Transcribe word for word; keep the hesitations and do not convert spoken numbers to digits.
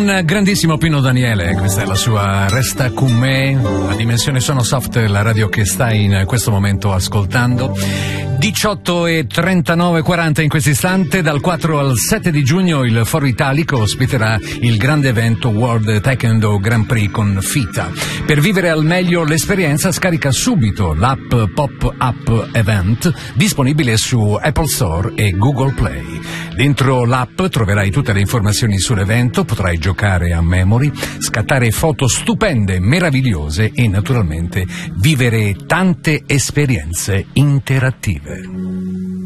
Un grandissimo Pino Daniele, questa è la sua Resta con me, la dimensione Sonosoft, la radio che stai in questo momento ascoltando. diciotto e trentanove quaranta in questo istante, dal quattro al sette di giugno il Foro Italico ospiterà il grande evento World Taekwondo Grand Prix con FITA. Per vivere al meglio l'esperienza scarica subito l'app Pop-Up Event, disponibile su Apple Store e Google Play. Dentro l'app troverai tutte le informazioni sull'evento, potrai giocare a memory, scattare foto stupende, meravigliose e naturalmente vivere tante esperienze interattive.